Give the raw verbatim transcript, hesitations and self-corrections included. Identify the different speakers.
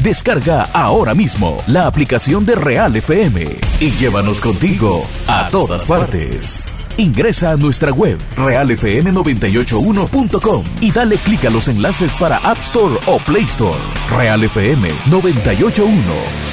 Speaker 1: Descarga ahora mismo la aplicación de Real F M y llévanos contigo a todas partes. Ingresa a nuestra web real f m noventa y ocho uno punto com y dale clic a los enlaces para App Store o Play Store. Real F M noventa y ocho punto uno.